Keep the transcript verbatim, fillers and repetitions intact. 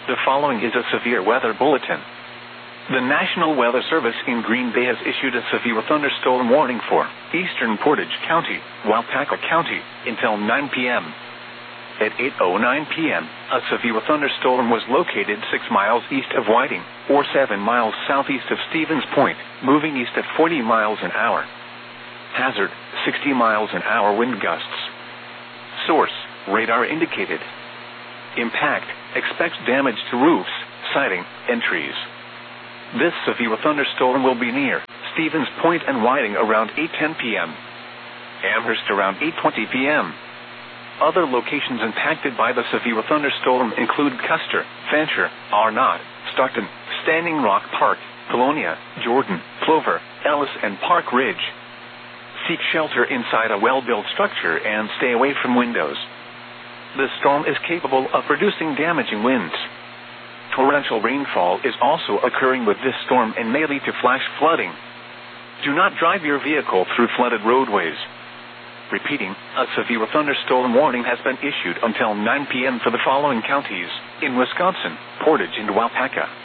The following is a severe weather bulletin. The National Weather Service in Green Bay has issued a severe thunderstorm warning for eastern Portage County, Waupaca County, until nine p.m. At eight oh nine p.m., a severe thunderstorm was located six miles east of Whiting, or seven miles southeast of Stevens Point, moving east at forty miles an hour. Hazard, sixty miles an hour wind gusts. Source, radar indicated. Impact, expects damage to roofs, siding, and trees. This severe thunderstorm will be near Stevens Point and Whiting around eight ten p.m. Amherst around eight twenty p.m. Other locations impacted by the severe thunderstorm include Custer, Fancher, Arnott, Stockton, Standing Rock Park, Colonia, Jordan, Plover, Ellis, and Park Ridge. Seek shelter inside a well-built structure and stay away from windows. The storm is capable of producing damaging winds. Torrential rainfall is also occurring with this storm and may lead to flash flooding. Do not drive your vehicle through flooded roadways. Repeating, a severe thunderstorm warning has been issued until nine p.m. for the following counties in Wisconsin: Portage and Waupaca.